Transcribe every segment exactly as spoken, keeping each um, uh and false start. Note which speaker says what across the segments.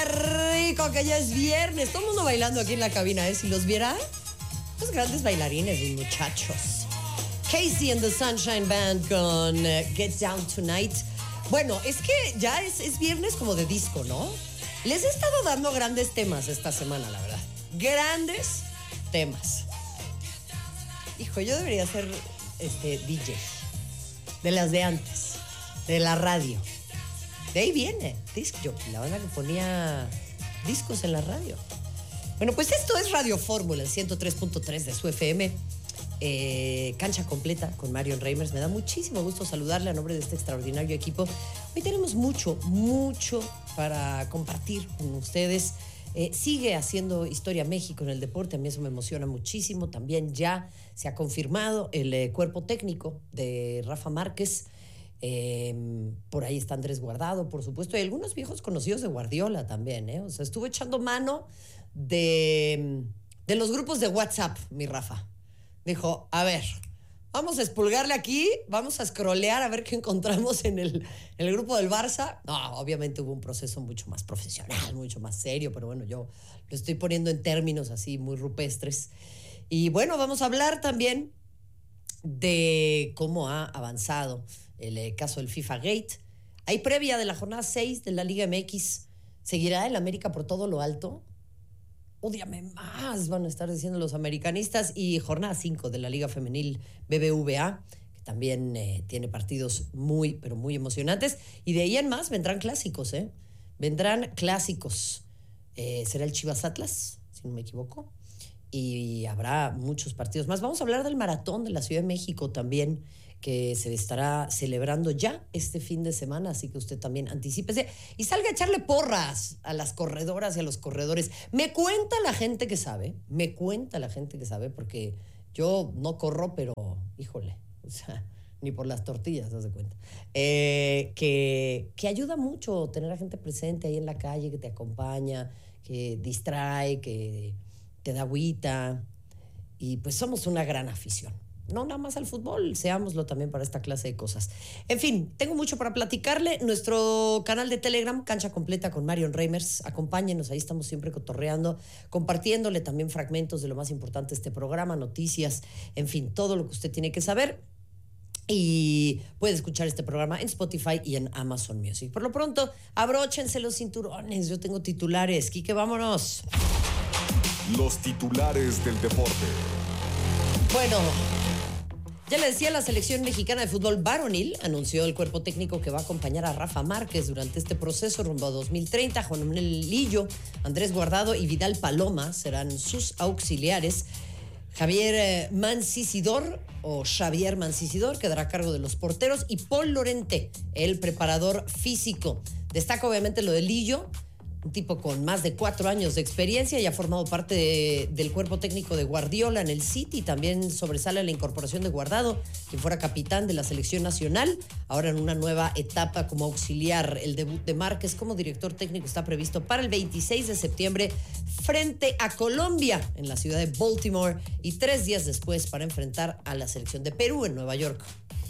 Speaker 1: qué rico que ya es viernes. Todo el mundo bailando aquí en la cabina, ¿eh? Si los viera, los grandes bailarines, mis muchachos. Casey and the Sunshine Band con uh, Get Down Tonight. Bueno, es que ya es, es viernes como de disco, ¿no? Les he estado dando grandes temas esta semana, la verdad. Grandes temas. Hijo, yo debería ser este, D J. De las de antes. De la radio. De ahí viene, disc jockey, la banda que ponía discos en la radio. Bueno, pues esto es Radio Fórmula, el ciento tres punto tres de su F M. Eh, cancha completa con Marion Reimers. Me da muchísimo gusto saludarle a nombre de este extraordinario equipo. Hoy tenemos mucho, mucho para compartir con ustedes. Eh, sigue haciendo historia México en el deporte, a mí eso me emociona muchísimo. También ya se ha confirmado el eh, cuerpo técnico de Rafa Márquez. Eh, por ahí está Andrés Guardado, por supuesto, y algunos viejos conocidos de Guardiola también, ¿eh? O sea, estuvo echando mano de, de los grupos de WhatsApp, mi Rafa. Dijo, a ver, vamos a expulgarle aquí, vamos a scrollear a ver qué encontramos en el, en el grupo del Barça. No, obviamente hubo un proceso mucho más profesional, mucho más serio, pero bueno, yo lo estoy poniendo en términos así muy rupestres. Y bueno, vamos a hablar también de cómo ha avanzado el eh, caso del FIFA Gate. Hay previa de la jornada seis de la Liga M X. ¿Seguirá el América por todo lo alto? Ódiame más, van a estar diciendo los americanistas. Y jornada cinco de la Liga Femenil B B V A, que también eh, tiene partidos muy, pero muy emocionantes. Y de ahí en más vendrán clásicos, ¿eh? Vendrán clásicos. Eh, ¿Será el Chivas Atlas, si no me equivoco? Y habrá muchos partidos más. Vamos a hablar del maratón de la Ciudad de México también, que se estará celebrando ya este fin de semana, así que usted también anticípese y salga a echarle porras a las corredoras y a los corredores. Me cuenta la gente que sabe, me cuenta la gente que sabe, porque yo no corro, pero híjole, o sea, ni por las tortillas, no se cuenta. Eh, que, que ayuda mucho tener a gente presente ahí en la calle, que te acompaña, que distrae, que te da agüita, y pues somos una gran afición. No nada más al fútbol, seámoslo también para esta clase de cosas. En fin, tengo mucho para platicarle. Nuestro canal de Telegram, Cancha Completa con Marion Reimers. Acompáñenos, ahí estamos siempre cotorreando, compartiéndole también fragmentos de lo más importante de este programa, noticias, en fin, todo lo que usted tiene que saber. Y puede escuchar este programa en Spotify y en Amazon Music. Por lo pronto, abróchense los cinturones. Yo tengo titulares. Quique, vámonos.
Speaker 2: Los titulares del deporte.
Speaker 1: Bueno, ya le decía, la selección mexicana de fútbol varonil anunció el cuerpo técnico que va a acompañar a Rafa Márquez durante este proceso rumbo a dos mil treinta. Juan Manuel Lillo, Andrés Guardado y Vidal Paloma serán sus auxiliares. Javier Mancisidor o Xavier Mancisidor quedará a cargo de los porteros y Paul Lorente, el preparador físico. Destaca obviamente lo de Lillo, un tipo con más de cuatro años de experiencia y ha formado parte de, del cuerpo técnico de Guardiola en el City. También sobresale la incorporación de Guardado, quien fuera capitán de la selección nacional, ahora en una nueva etapa como auxiliar. El debut de Márquez como director técnico está previsto para el veintiséis de septiembre frente a Colombia en la ciudad de Baltimore y tres días después para enfrentar a la selección de Perú en Nueva York.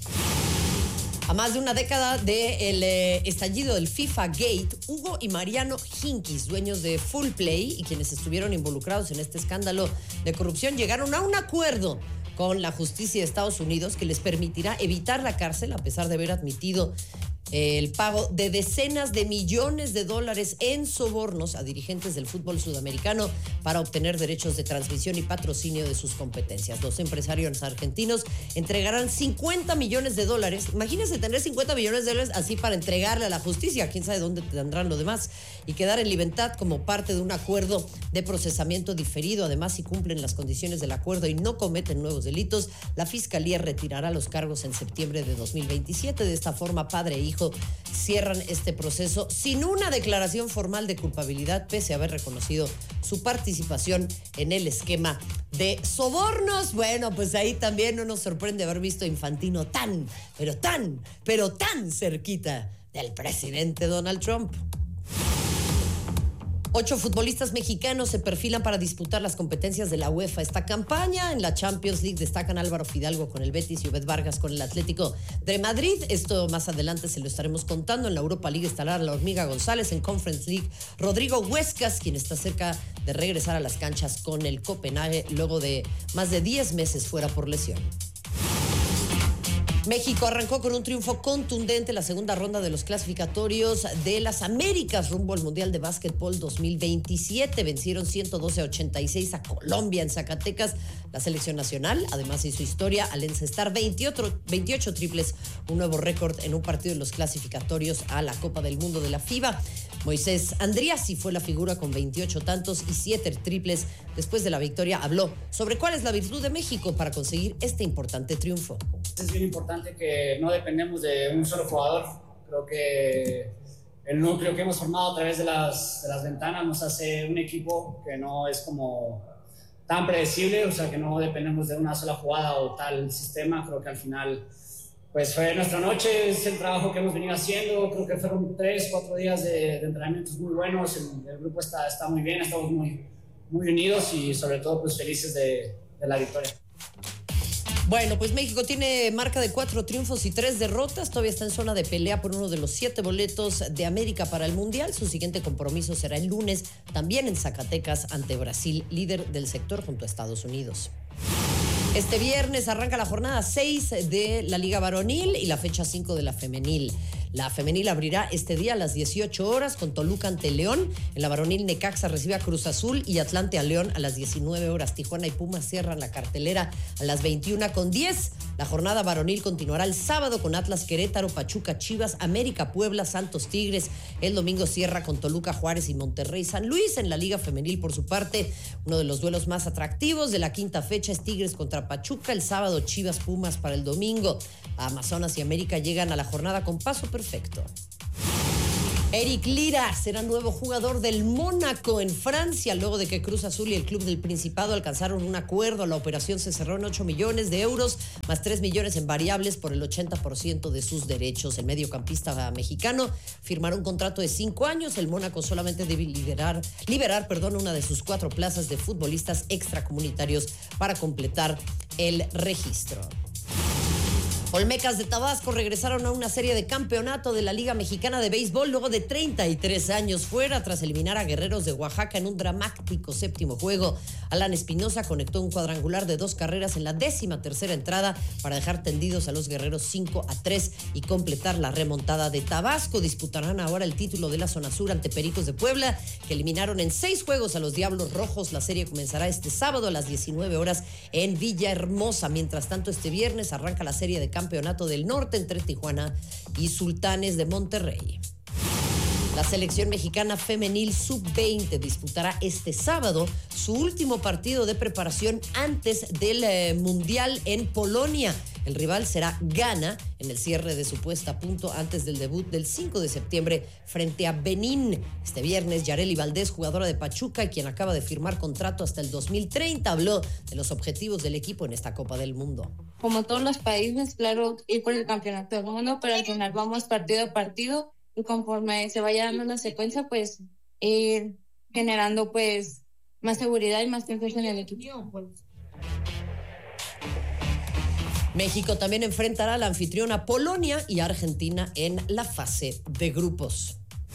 Speaker 1: A más de una década del eh, estallido del FIFA Gate, Hugo y Mariano Hinkis, dueños de Full Play y quienes estuvieron involucrados en este escándalo de corrupción, llegaron a un acuerdo con la justicia de Estados Unidos que les permitirá evitar la cárcel a pesar de haber admitido el pago de decenas de millones de dólares en sobornos a dirigentes del fútbol sudamericano para obtener derechos de transmisión y patrocinio de sus competencias. Los empresarios argentinos entregarán cincuenta millones de dólares. Imagínense tener cincuenta millones de dólares así para entregarle a la justicia. Quién sabe dónde tendrán lo demás. Y quedar en libertad como parte de un acuerdo de procesamiento diferido. Además, si cumplen las condiciones del acuerdo y no cometen nuevos delitos, la Fiscalía retirará los cargos en septiembre de dos mil veintisiete. De esta forma, padre e hijo cierran este proceso sin una declaración formal de culpabilidad, pese a haber reconocido su participación en el esquema de sobornos. Bueno, pues ahí también no nos sorprende haber visto a Infantino tan, pero tan, pero tan cerquita del presidente Donald Trump. Ocho futbolistas mexicanos se perfilan para disputar las competencias de la UEFA esta campaña. En la Champions League destacan Álvaro Fidalgo con el Betis y Obed Vargas con el Atlético de Madrid. Esto más adelante se lo estaremos contando. En la Europa League estará la Hormiga González. En Conference League, Rodrigo Huescas, quien está cerca de regresar a las canchas con el Copenhague luego de más de diez meses fuera por lesión. México arrancó con un triunfo contundente en la segunda ronda de los clasificatorios de las Américas rumbo al Mundial de Básquetbol dos mil veintisiete. Vencieron ciento doce a ochenta y seis a Colombia en Zacatecas. La selección nacional además hizo historia al encestar veintiocho, veintiocho triples, un nuevo récord en un partido de los clasificatorios a la Copa del Mundo de la FIBA. Moisés Andriassi fue la figura con veintiocho tantos y siete triples. Después de la victoria habló sobre cuál es la virtud de México para conseguir este importante triunfo.
Speaker 3: Es bien importante que no dependemos de un solo jugador. Creo que el núcleo que hemos formado a través de las, de las ventanas nos hace un equipo que no es como tan predecible, o sea, que no dependemos de una sola jugada o tal sistema. Creo que al final pues fue nuestra noche, es el trabajo que hemos venido haciendo. Creo que fueron tres, cuatro días de, de entrenamientos muy buenos. El, el grupo está, está muy bien, estamos muy, muy unidos y sobre todo pues felices de, de la victoria.
Speaker 1: Bueno, pues México tiene marca de cuatro triunfos y tres derrotas. Todavía está en zona de pelea por uno de los siete boletos de América para el Mundial. Su siguiente compromiso será el lunes, también en Zacatecas, ante Brasil, líder del sector junto a Estados Unidos. Este viernes arranca la jornada seis de la Liga Varonil y la fecha cinco de la Femenil. La femenil abrirá este día a las dieciocho horas con Toluca ante León. En la varonil, Necaxa recibe a Cruz Azul y Atlante a León a las diecinueve horas. Tijuana y Pumas cierran la cartelera a las veintiuna con diez. La jornada varonil continuará el sábado con Atlas Querétaro, Pachuca Chivas, América Puebla, Santos Tigres. El domingo cierra con Toluca Juárez y Monterrey San Luis. En la Liga Femenil, por su parte, uno de los duelos más atractivos de la quinta fecha es Tigres contra Pachuca. El sábado, Chivas Pumas para el domingo. Amazonas y América llegan a la jornada con paso perfecto. Eric Lira será nuevo jugador del Mónaco en Francia, luego de que Cruz Azul y el Club del Principado alcanzaron un acuerdo. La operación se cerró en ocho millones de euros, más tres millones en variables por el ochenta por ciento de sus derechos. El mediocampista mexicano firmará un contrato de cinco años. El Mónaco solamente debe liberar, liberar perdón, una de sus cuatro plazas de futbolistas extracomunitarios para completar el registro. Olmecas de Tabasco regresaron a una serie de campeonato de la Liga Mexicana de Béisbol luego de treinta y tres años fuera, tras eliminar a Guerreros de Oaxaca en un dramático séptimo juego. Alan Espinosa conectó un cuadrangular de dos carreras en la décima tercera entrada para dejar tendidos a los Guerreros cinco a tres y completar la remontada de Tabasco. Disputarán ahora el título de la zona sur ante Pericos de Puebla, que eliminaron en seis juegos a los Diablos Rojos. La serie comenzará este sábado a las diecinueve horas en Villahermosa. Mientras tanto, este viernes arranca la serie de Campeonato del Norte entre Tijuana y Sultanes de Monterrey. La selección mexicana femenil sub veinte disputará este sábado su último partido de preparación antes del eh, Mundial en Polonia. El rival será Ghana en el cierre de su puesta a punto antes del debut del cinco de septiembre frente a Benín. Este viernes, Yareli Valdés, jugadora de Pachuca y quien acaba de firmar contrato hasta el dos mil treinta, habló de los objetivos del equipo en esta Copa del Mundo.
Speaker 4: Como todos los países, claro, ir por el campeonato del mundo, pero al final vamos partido a partido y conforme se vaya dando la secuencia, pues ir generando pues más seguridad y más confianza en el equipo.
Speaker 1: México también enfrentará a la anfitriona Polonia y a Argentina en la fase de grupos.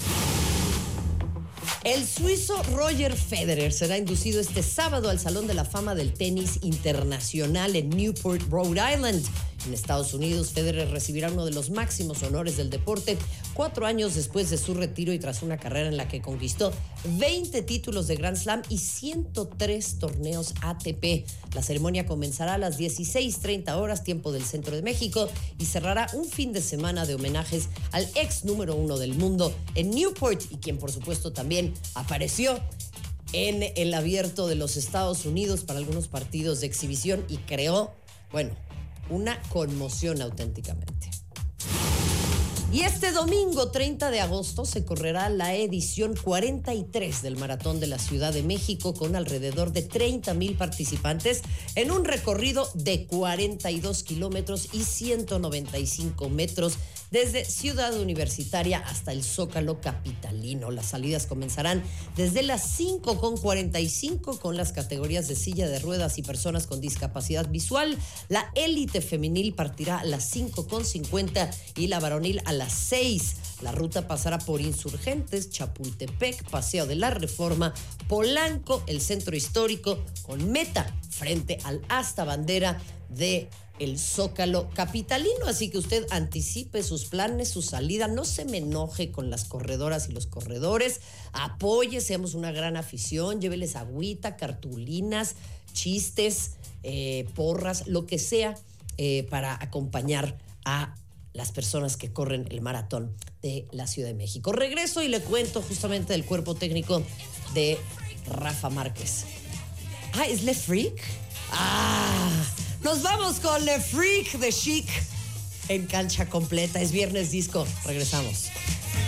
Speaker 1: El suizo Roger Federer será inducido este sábado al Salón de la Fama del Tenis Internacional en Newport, Rhode Island. En Estados Unidos, Federer recibirá uno de los máximos honores del deporte cuatro años después de su retiro y tras una carrera en la que conquistó veinte títulos de Grand Slam y ciento tres torneos A T P. La ceremonia comenzará a las dieciséis treinta horas, tiempo del centro de México, y cerrará un fin de semana de homenajes al ex número uno del mundo en Newport y quien por supuesto también apareció en el Abierto de los Estados Unidos para algunos partidos de exhibición y creó, bueno, una conmoción auténticamente. Y este domingo treinta de agosto se correrá la edición cuarenta y tres del Maratón de la Ciudad de México con alrededor de treinta mil participantes en un recorrido de cuarenta y dos kilómetros y ciento noventa y cinco metros desde Ciudad Universitaria hasta el Zócalo capitalino. Las salidas comenzarán desde las cinco con cuarenta y cinco con las categorías de silla de ruedas y personas con discapacidad visual. La élite femenil partirá a las cinco con cincuenta y la varonil a las seis. La ruta pasará por Insurgentes, Chapultepec, Paseo de la Reforma, Polanco, el Centro Histórico, con meta frente al asta bandera de el Zócalo capitalino. Así que usted anticipe sus planes, su salida, no se me enoje con las corredoras y los corredores, apoye, seamos una gran afición, lléveles agüita, cartulinas, chistes, eh, porras, lo que sea, eh, para acompañar a las personas que corren el maratón de la Ciudad de México. Regreso y le cuento justamente del cuerpo técnico de Rafa Márquez. Ah, ¿es Le Freak? Ah, nos vamos con Le Freak de Chic en cancha completa. Es Viernes Disco. Regresamos.